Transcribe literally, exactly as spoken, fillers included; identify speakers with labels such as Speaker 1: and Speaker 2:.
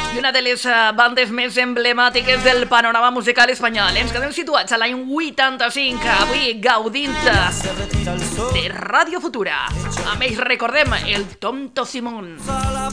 Speaker 1: i una de les uh, bandes més emblemàtiques del panorama musical espanyol. Ens quedem situats a l'any vuitanta-cinc, avui gaudint de Ràdio Futura. A més, recordem el Tonto Simón.